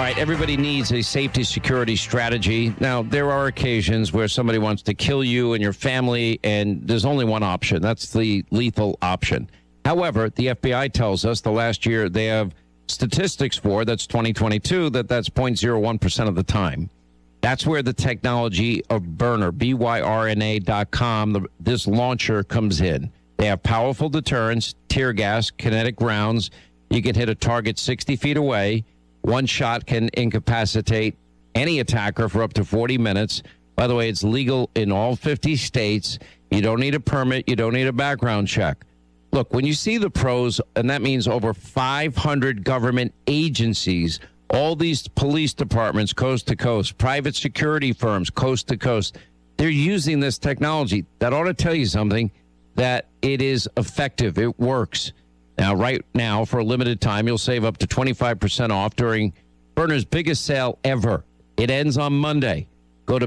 right, everybody needs a safety security strategy. Now, there are occasions where somebody wants to kill you and your family, and there's only one option. That's the lethal option. However, the FBI tells us the last year they have statistics for, that's 2022, that's 0.01% of the time. That's where the technology of Byrna, BYRNA.com, this launcher comes in. They have powerful deterrents, tear gas, kinetic rounds. You can hit a target 60 feet away. One shot can incapacitate any attacker for up to 40 minutes. By the way, it's legal in all 50 states. You don't need a permit. You don't need a background check. Look, when you see the pros, and that means over 500 government agencies, all these police departments coast to coast, private security firms coast to coast, they're using this technology. That ought to tell you something, that it is effective. It works. Now, right now, for a limited time, you'll save up to 25% off during Byrna's biggest sale ever. It ends on Monday. Go to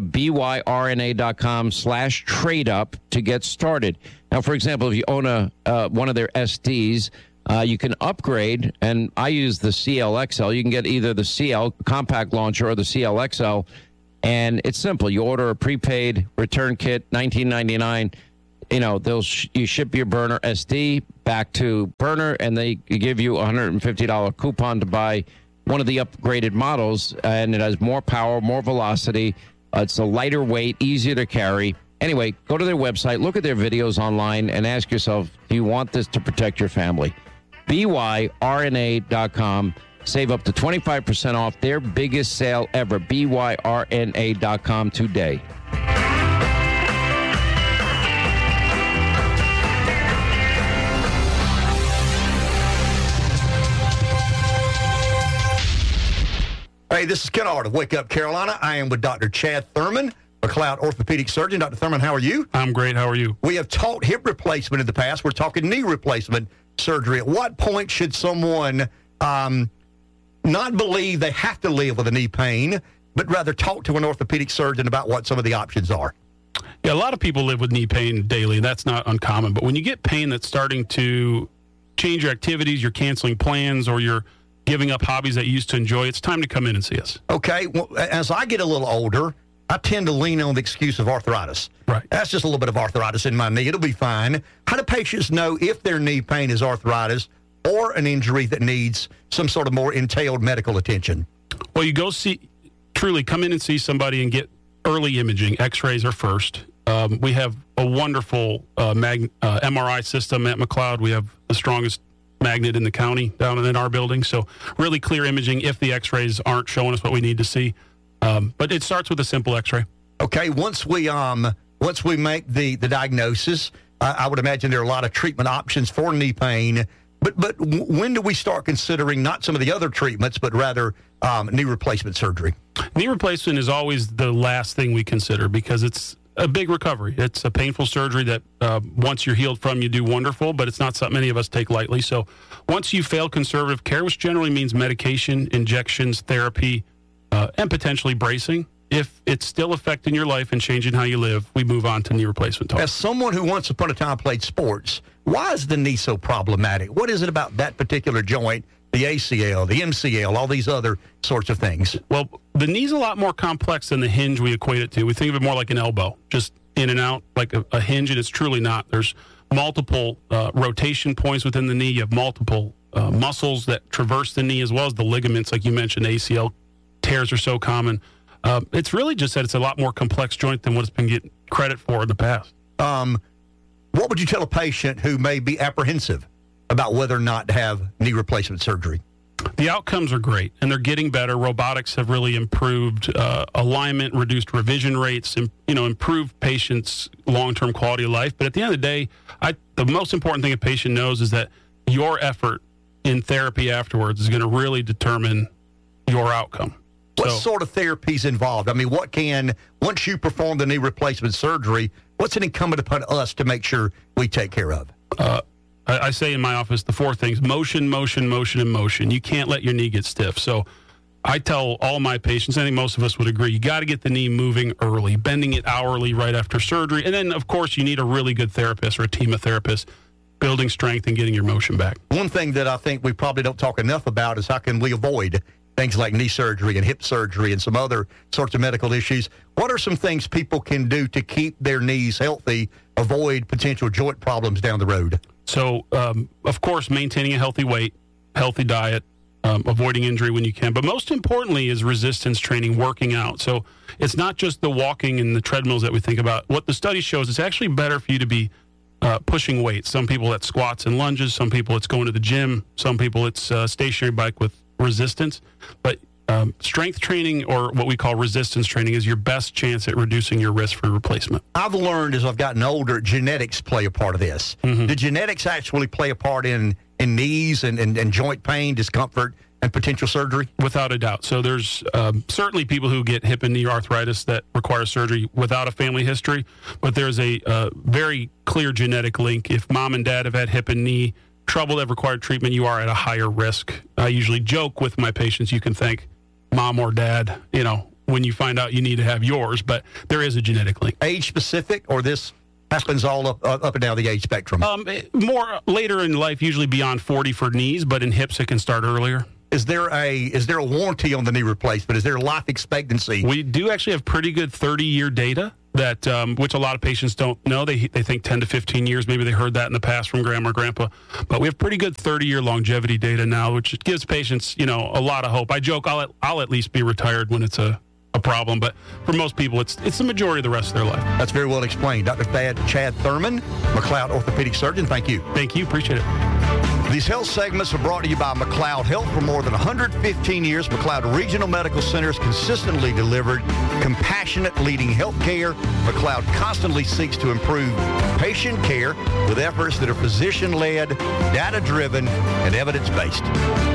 byrna.com/trade-up to get started. Now, for example, if you own one of their SDs, you can upgrade, and I use the CLXL. You can get either the CL compact launcher or the CLXL, and it's simple. You order a prepaid return kit, $19.99. You ship your Byrna SD back to Byrna, and they give you a $150 coupon to buy one of the upgraded models, and it has more power, more velocity. It's a lighter weight, easier to carry. Anyway, go to their website, look at their videos online, and ask yourself, do you want this to protect your family? BYRNA.com. Save up to 25% off their biggest sale ever. BYRNA.com today. Hey, this is Ken Art of Wake Up Carolina. I am with Dr. Chad Thurman, McLeod orthopedic surgeon. Dr. Thurman, how are you? I'm great. How are you? We have taught hip replacement in the past. We're talking knee replacement surgery. At what point should someone not believe they have to live with a knee pain, but rather talk to an orthopedic surgeon about what some of the options are? Yeah, a lot of people live with knee pain daily. That's not uncommon. But when you get pain that's starting to change your activities, you're canceling plans, or you're giving up hobbies that you used to enjoy, it's time to come in and see us. Okay. Well, as I get a little older, I tend to lean on the excuse of arthritis. Right. That's just a little bit of arthritis in my knee. It'll be fine. How do patients know if their knee pain is arthritis or an injury that needs some sort of more entailed medical attention? Well, you go come in and see somebody and get early imaging. X-rays are first. We have a wonderful MRI system at McLeod. We have the strongest magnet in the county down in our building. So really clear imaging if the X-rays aren't showing us what we need to see. But it starts with a simple X-ray. Okay. Once we make the diagnosis, I would imagine there are a lot of treatment options for knee pain. But when do we start considering not some of the other treatments, but rather knee replacement surgery? Knee replacement is always the last thing we consider because it's a big recovery. It's a painful surgery that once you're healed from, you do wonderful, but it's not something many of us take lightly. So once you fail conservative care, which generally means medication, injections, therapy, and potentially bracing, if it's still affecting your life and changing how you live, we move on to knee replacement talk. As someone who once upon a time played sports, why is the knee so problematic? What is it about that particular joint, the ACL, the MCL, all these other sorts of things? Well, the knee's a lot more complex than the hinge we equate it to. We think of it more like an elbow, just in and out, like a hinge, and it's truly not. There's multiple rotation points within the knee. You have multiple muscles that traverse the knee, as well as the ligaments, like you mentioned. ACL tears are so common. It's really just that it's a lot more complex joint than what it's been getting credit for in the past. What would you tell a patient who may be apprehensive about whether or not to have knee replacement surgery? The outcomes are great, and they're getting better. Robotics have really improved alignment, reduced revision rates, and improved patients' long-term quality of life. But at the end of the day, the most important thing a patient knows is that your effort in therapy afterwards is going to really determine your outcome. What sort of therapy is involved? I mean, once you perform the knee replacement surgery, what's it incumbent upon us to make sure we take care of? I say in my office the four things: motion, motion, motion, and motion. You can't let your knee get stiff. So I tell all my patients, I think most of us would agree, you got to get the knee moving early, bending it hourly right after surgery. And then, of course, you need a really good therapist or a team of therapists building strength and getting your motion back. One thing that I think we probably don't talk enough about is how can we avoid things like knee surgery and hip surgery and some other sorts of medical issues. What are some things people can do to keep their knees healthy, avoid potential joint problems down the road? So, of course, maintaining a healthy weight, healthy diet, avoiding injury when you can. But most importantly is resistance training, working out. So it's not just the walking and the treadmills that we think about. What the study shows, it's actually better for you to be pushing weights. Some people that's squats and lunges. Some people it's going to the gym. Some people it's a stationary bike with resistance. But strength training, or what we call resistance training, is your best chance at reducing your risk for replacement. I've learned as I've gotten older, genetics play a part of this. Mm-hmm. Do genetics actually play a part in knees and joint pain, discomfort, and potential surgery? Without a doubt. So there's certainly people who get hip and knee arthritis that require surgery without a family history, but there's a very clear genetic link. If mom and dad have had hip and knee trouble that required treatment, you are at a higher risk. I usually joke with my patients, you can thank mom or dad, when you find out you need to have yours, but there is a genetic link. Age specific, or this happens all up and down the age spectrum? More later in life, usually beyond 40 for knees, but in hips it can start earlier. Is there a warranty on the knee replacement? Is there life expectancy? We do actually have pretty good 30-year data that which a lot of patients don't know. They think 10 to 15 years. Maybe they heard that in the past from grandma or grandpa. But we have pretty good 30-year longevity data now, which gives patients, a lot of hope. I joke I'll at least be retired when it's a problem, but for most people, it's the majority of the rest of their life. That's very well explained. Dr. Chad Thurman, McLeod orthopedic surgeon, thank you. Thank you. Appreciate it. These health segments are brought to you by McLeod Health. For more than 115 years, McLeod Regional Medical Centers consistently delivered compassionate leading health care. McLeod constantly seeks to improve patient care with efforts that are physician-led, data-driven, and evidence-based.